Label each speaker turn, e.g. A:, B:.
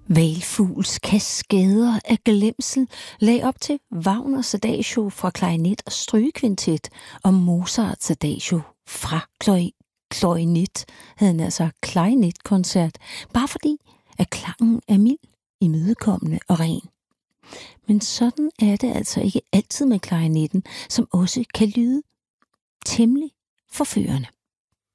A: Hvalfugls kaskader af glemsel lag op til Wagners Adagio fra klarinet og strygekvintet og Mozarts Adagio fra klarinet, havde han altså klarinetkoncert, bare fordi at klangen er mild, imødekommende og ren. Men sådan er det altså ikke altid med klarinetten, som også kan lyde temmelig forførende.